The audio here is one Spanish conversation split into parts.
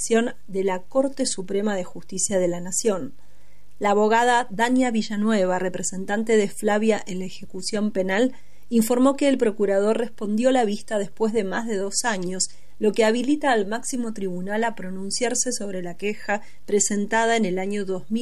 prisión de la Corte Suprema de Justicia de la Nación. La abogada Dania Villanueva, representante de Flavia en la ejecución penal, informó que el procurador respondió la vista después de más de 2 años, lo que habilita al máximo tribunal a pronunciarse sobre la queja presentada en el año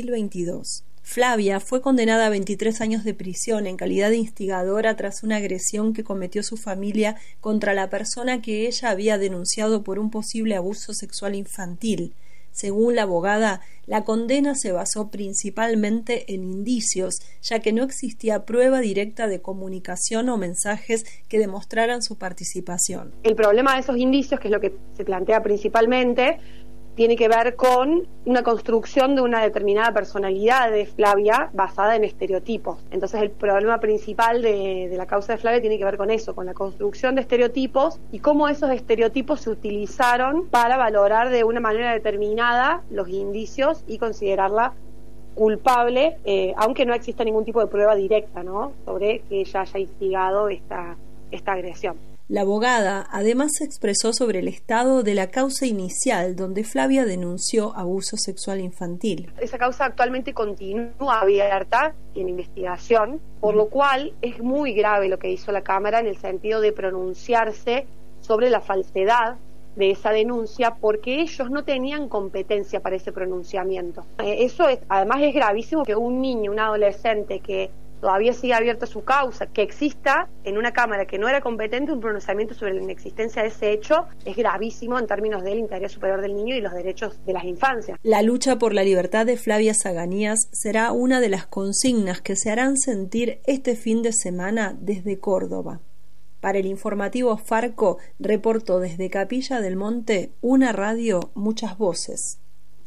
2022. Flavia fue condenada a 23 años de prisión en calidad de instigadora tras una agresión que cometió su familia contra la persona que ella había denunciado por un posible abuso sexual infantil. Según la abogada, la condena se basó principalmente en indicios, ya que no existía prueba directa de comunicación o mensajes que demostraran su participación. El problema de esos indicios, que es lo que se plantea principalmente, tiene que ver con una construcción de una determinada personalidad de Flavia basada en estereotipos. Entonces el problema principal de la causa de Flavia tiene que ver con eso, con la construcción de estereotipos y cómo esos estereotipos se utilizaron para valorar de una manera determinada los indicios y considerarla culpable, aunque no exista ningún tipo de prueba directa, ¿no?, sobre que ella haya instigado esta agresión. La abogada además se expresó sobre el estado de la causa inicial, donde Flavia denunció abuso sexual infantil. Esa causa actualmente continúa abierta y en investigación, por lo cual es muy grave lo que hizo la Cámara en el sentido de pronunciarse sobre la falsedad de esa denuncia, porque ellos no tenían competencia para ese pronunciamiento. Además es gravísimo que un niño, un adolescente que todavía sigue abierta su causa, que exista en una Cámara que no era competente un pronunciamiento sobre la inexistencia de ese hecho, es gravísimo en términos del interés superior del niño y los derechos de las infancias. La lucha por la libertad de Flavia Zaganías será una de las consignas que se harán sentir este fin de semana desde Córdoba. Para el informativo Farco, reportó desde Capilla del Monte, una radio, muchas voces.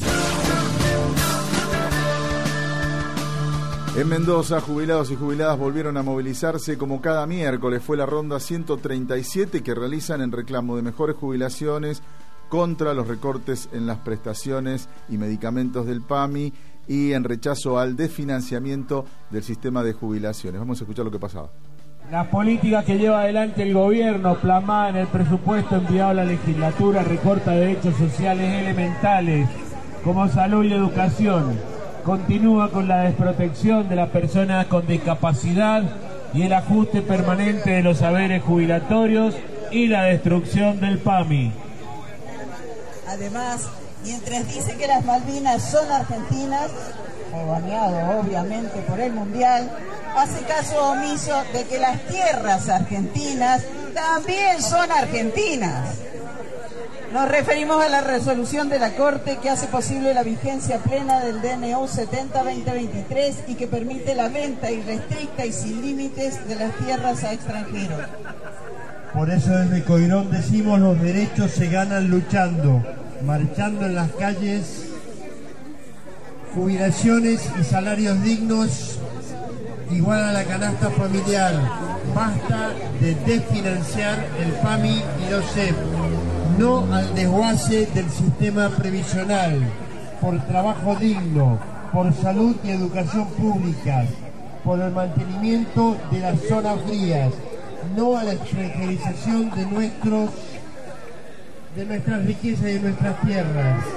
En Mendoza, jubilados y jubiladas volvieron a movilizarse como cada miércoles. Fue la ronda 137 que realizan en reclamo de mejores jubilaciones, contra los recortes en las prestaciones y medicamentos del PAMI y en rechazo al desfinanciamiento del sistema de jubilaciones. Vamos a escuchar lo que pasaba. Las políticas que lleva adelante el gobierno, plasmadas en el presupuesto enviado a la legislatura, recorta derechos sociales elementales como salud y educación. Continúa con la desprotección de las personas con discapacidad y el ajuste permanente de los saberes jubilatorios y la destrucción del PAMI. Además, mientras dice que las Malvinas son argentinas, baneado obviamente por el Mundial, hace caso omiso de que las tierras argentinas también son argentinas. Nos referimos a la resolución de la Corte que hace posible la vigencia plena del DNU 70-2023 y que permite la venta irrestricta y sin límites de las tierras a extranjeros. Por eso desde Coirón decimos: los derechos se ganan luchando, marchando en las calles, jubilaciones y salarios dignos igual a la canasta familiar. Basta de desfinanciar el PAMI y los CEP. No al desguace del sistema previsional, por trabajo digno, por salud y educación públicas, por el mantenimiento de las zonas frías, no a la extranjerización de nuestras riquezas y de nuestras tierras.